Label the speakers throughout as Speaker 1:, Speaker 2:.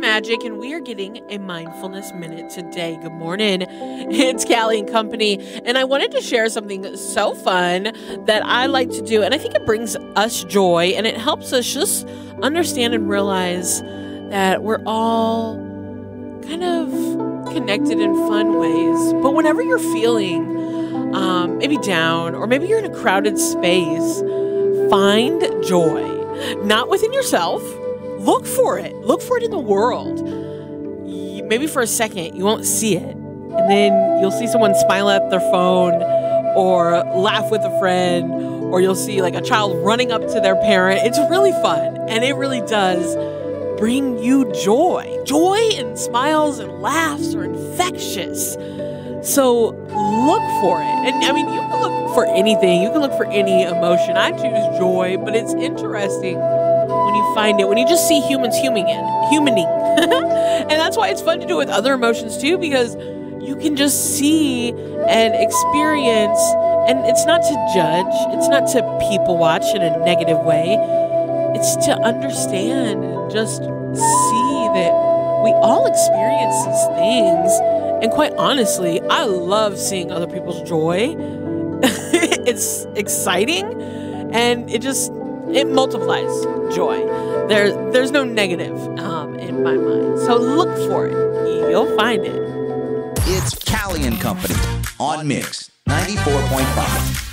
Speaker 1: Magic, and we are getting a mindfulness minute today. Good morning. It's Callie and Company, and I wanted to share something so fun that I like to do, and I think it brings us joy, and it helps us just understand and realize that we're all kind of connected in fun ways. But whenever you're feeling maybe down, or maybe you're in a crowded space, find joy. Not within yourself. Look for it. Look for it in the world. Maybe for a second, you won't see it. And then you'll see someone smile at their phone or laugh with a friend, or you'll see like a child running up to their parent. It's really fun. And it really does bring you joy. Joy and smiles and laughs are infectious. So look for it. And I mean, you can look for anything. You can look for any emotion. I choose joy, but it's interesting when you find it, when you just see humans humaning. And that's why it's fun to do with other emotions too, because you can just see and experience, and it's not to judge. It's not to people watch in a negative way. It's to understand and just see that we all experience these things. And quite honestly, I love seeing other people's joy. It's exciting, and it multiplies joy. There's no negative in my mind. So look for it. You'll find it.
Speaker 2: It's Callie and Company on Mix 94.5.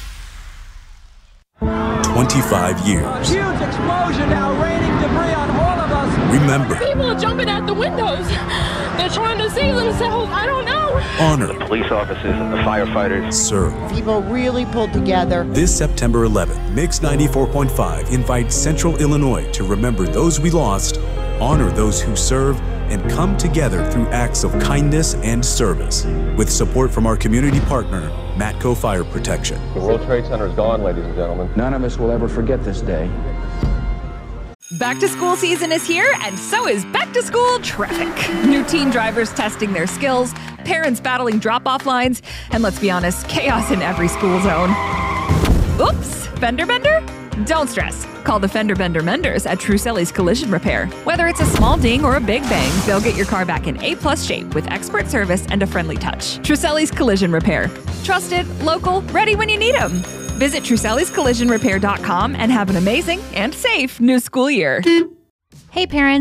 Speaker 3: 25 years.
Speaker 4: Huge explosion now, raining debris on all of us.
Speaker 3: Remember.
Speaker 5: People are jumping out the windows. They're trying to save themselves. I don't know.
Speaker 3: Honor.
Speaker 6: The police officers and the firefighters.
Speaker 3: Serve.
Speaker 7: People really pulled together.
Speaker 3: This September 11th, Mix 94.5 invites Central Illinois to remember those we lost, honor those who serve, and come together through acts of kindness and service. With support from our community partner, Matco Fire Protection.
Speaker 8: The World Trade Center is gone, ladies and gentlemen.
Speaker 9: None of us will ever forget this day.
Speaker 10: Back to school season is here, and so is back to school traffic. New teen drivers testing their skills, parents battling drop-off lines, and let's be honest, chaos in every school zone. Oops, fender bender? Don't stress. Call the Fender Bender Menders at Truselli's Collision Repair. Whether it's a small ding or a big bang, they'll get your car back in A+ shape with expert service and a friendly touch. Truselli's Collision Repair. Trusted, local, ready when you need them. Visit Truselli'sCollisionRepair.com and have an amazing and safe new school year.
Speaker 11: Hey parents.